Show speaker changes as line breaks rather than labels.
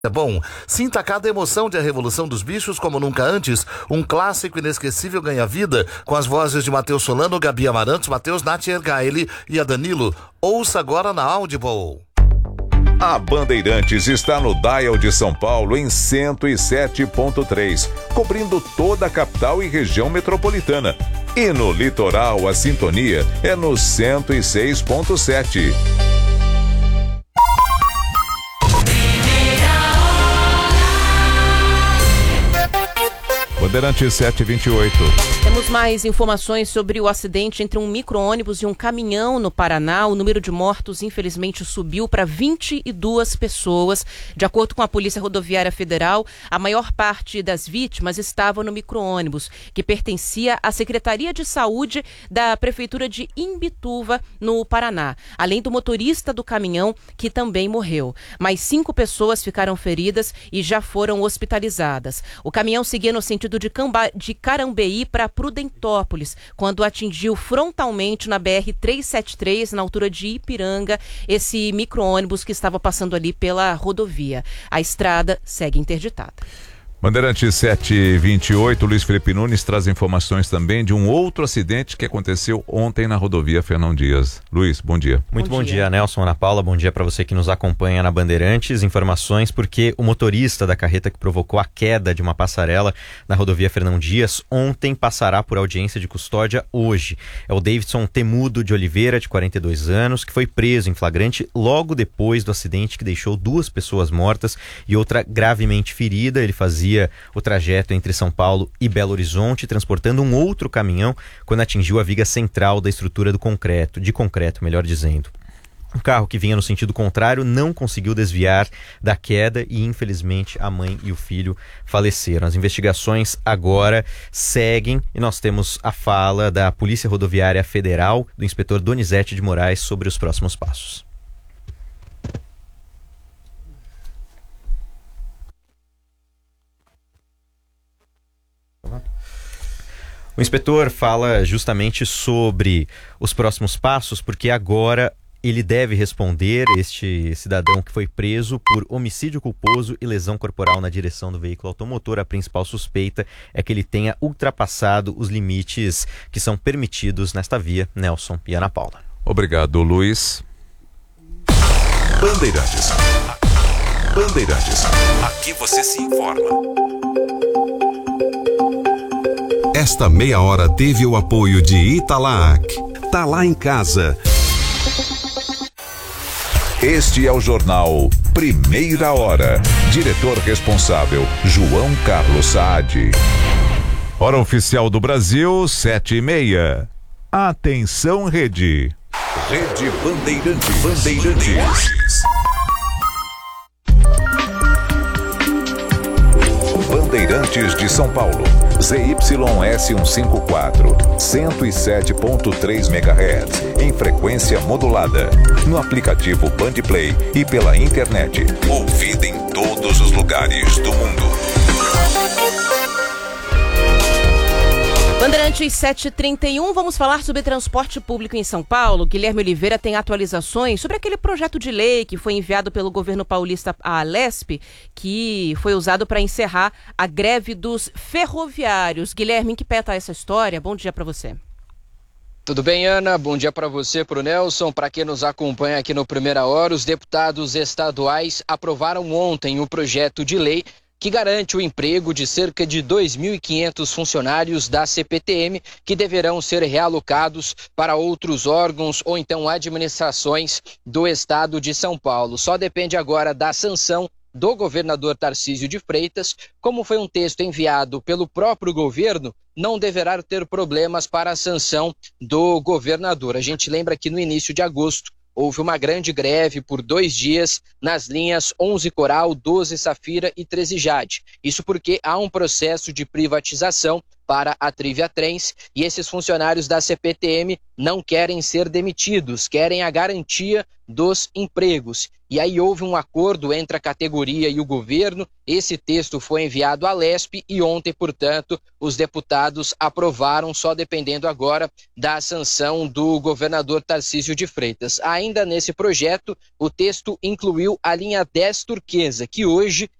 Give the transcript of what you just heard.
É bom, sinta cada emoção de A Revolução dos Bichos como nunca antes. Um clássico inesquecível ganha vida com as vozes de Matheus Solano, Gabi Amarantos, Matheus Nath Ergaeli e a Danilo. Ouça agora na Audible.
A Bandeirantes está no Dial de São Paulo em 107.3, cobrindo toda a capital e região metropolitana. E no litoral a sintonia é no 106.7. Bandeirantes 728.
Temos mais informações sobre o acidente entre um micro-ônibus e um caminhão no Paraná. O número de mortos, infelizmente, subiu para 22 pessoas. De acordo com a Polícia Rodoviária Federal, a maior parte das vítimas estava no micro-ônibus, que pertencia à Secretaria de Saúde da Prefeitura de Imbituva, no Paraná. Além do motorista do caminhão, que também morreu. Mais 5 pessoas ficaram feridas e já foram hospitalizadas. O caminhão seguia no sentido de Carambeí para Prudentópolis, quando atingiu frontalmente na BR-373, na altura de Ipiranga, esse micro-ônibus que estava passando ali pela rodovia. A estrada segue interditada.
Bandeirantes 728, Luiz Felipe Nunes traz informações também de um outro acidente que aconteceu ontem na rodovia Fernão Dias. Luiz, bom dia.
Muito bom dia, Nelson, Ana Paula, bom dia para você que nos acompanha na Bandeirantes. Informações porque o motorista da carreta que provocou a queda de uma passarela na rodovia Fernão Dias ontem passará por audiência de custódia hoje. É o Davidson Temudo de Oliveira, de 42 anos, que foi preso em flagrante logo depois do acidente que deixou 2 pessoas mortas e outra gravemente ferida. Ele fazia o trajeto entre São Paulo e Belo Horizonte, transportando um outro caminhão quando atingiu a viga central da estrutura de concreto, melhor dizendo. Um carro que vinha no sentido contrário não conseguiu desviar da queda e, infelizmente, a mãe e o filho faleceram. As investigações agora seguem e nós temos a fala da Polícia Rodoviária Federal, do inspetor Donizete de Moraes, sobre os próximos passos. O inspetor fala justamente sobre os próximos passos, porque agora ele deve responder, este cidadão que foi preso, por homicídio culposo e lesão corporal na direção do veículo automotor. A principal suspeita é que ele tenha ultrapassado os limites que são permitidos nesta via. Nelson e Ana Paula.
Obrigado, Luiz. Bandeirantes. Bandeirantes. Aqui você se informa.
Esta meia hora teve o apoio de Italac. Tá lá em casa.
Este é o jornal Primeira Hora. Diretor responsável, João Carlos Saad. Hora oficial do Brasil, 7h30. Atenção, Rede. Rede Bandeirantes. Bandeirantes. Bandeirantes de São Paulo. ZYS154, 107.3 MHz, em frequência modulada. No aplicativo Bandplay e pela internet. Ouvida em todos os lugares do mundo.
Bandeirantes 7h31, vamos falar sobre transporte público em São Paulo. Guilherme Oliveira tem atualizações sobre aquele projeto de lei que foi enviado pelo governo paulista à Alesp, que foi usado para encerrar a greve dos ferroviários. Guilherme, em que pé está essa história? Bom dia para você.
Tudo bem, Ana? Bom dia para você, para o Nelson, para quem nos acompanha aqui no Primeira Hora. Os deputados estaduais aprovaram ontem o projeto de lei que garante o emprego de cerca de 2.500 funcionários da CPTM, que deverão ser realocados para outros órgãos ou então administrações do estado de São Paulo. Só depende agora da sanção do governador Tarcísio de Freitas. Como foi um texto enviado pelo próprio governo, não deverá ter problemas para a sanção do governador. A gente lembra que no início de agosto houve uma grande greve por 2 dias nas linhas 11 Coral, 12 Safira e 13 Jade. Isso porque há um processo de privatização para a Trivia Trens, e esses funcionários da CPTM não querem ser demitidos, querem a garantia dos empregos. E aí houve um acordo entre a categoria e o governo, esse texto foi enviado à Lespe e ontem, portanto, os deputados aprovaram, só dependendo agora da sanção do governador Tarcísio de Freitas. Ainda nesse projeto, o texto incluiu a linha 10 turquesa, que hoje